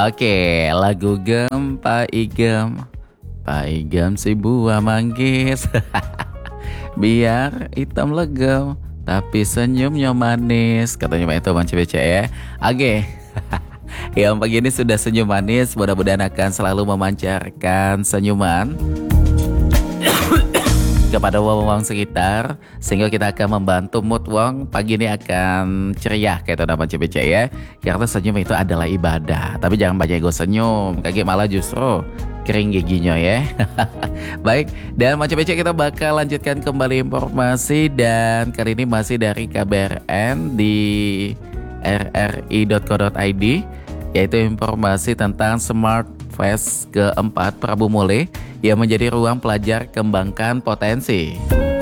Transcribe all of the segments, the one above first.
Oke, lagu Gem Pak Igem. Pak Igem si buah manggis. Biar hitam legem, tapi senyumnya manis. Katanya Pak itu Bang CBC ya. Oke. Yang pagi ini sudah senyum manis, mudah-mudahan akan selalu memancarkan senyuman kepada wong-wong sekitar, sehingga kita akan membantu mood wong pagi ini akan ceria kayak nama CBC ya. Karena senyum itu adalah ibadah, tapi jangan banyak ego senyum, kaki malah justru kering giginya ya. Baik, dan Mas CBC kita bakal lanjutkan kembali informasi, dan kali ini masih dari KBRN di rri.co.id, yaitu informasi tentang Smart Fest keempat Prabu Mule yang menjadi ruang pelajar kembangkan potensi.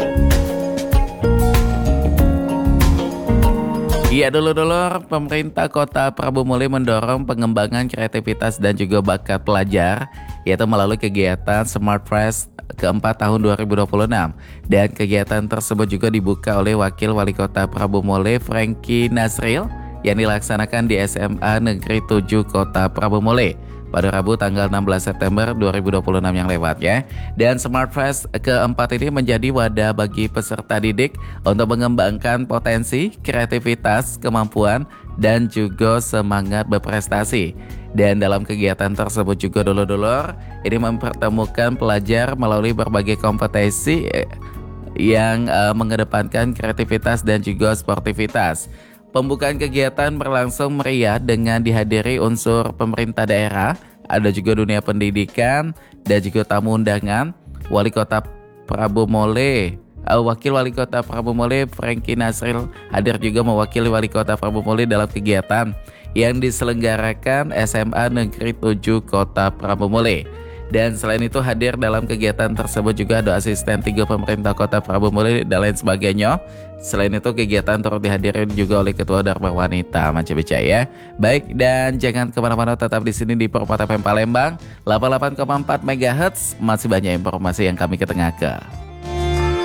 Iya dulur-dulur, pemerintah kota Prabu Mule mendorong pengembangan kreativitas dan juga bakat pelajar, yaitu melalui kegiatan Smart Fest keempat tahun 2026. Dan kegiatan tersebut juga dibuka oleh Wakil Wali Kota Prabu Mule Franky Nasril yang dilaksanakan di SMA Negeri 7 Kota Prabu Mule pada Rabu tanggal 16 September 2026 yang lewat ya. Dan Smart Fest keempat ini menjadi wadah bagi peserta didik untuk mengembangkan potensi, kreativitas, kemampuan, dan juga semangat berprestasi. Dan dalam kegiatan tersebut juga dulur-dulur, ini mempertemukan pelajar melalui berbagai kompetisi yang mengedepankan kreativitas dan juga sportivitas. Pembukaan kegiatan berlangsung meriah dengan dihadiri unsur pemerintah daerah, ada juga dunia pendidikan, dan juga tamu undangan. Wali Kota Prabu Mule, Wakil Wali Kota Prabu Mule Franky Nasril hadir juga mewakili Wali Kota Prabu Mule dalam kegiatan yang diselenggarakan SMA Negeri 7 Kota Prabu Mule. Dan selain itu hadir dalam kegiatan tersebut juga ada asisten 3 pemerintah kota Prabu Mule dan lain sebagainya. Selain itu kegiatan turut dihadirin juga oleh Ketua Dharma Wanita Mas CBC ya. Baik, dan jangan kemana-mana, tetap di sini di Perpot FM Palembang 88,4 MHz. Masih banyak informasi yang kami ketengahkan.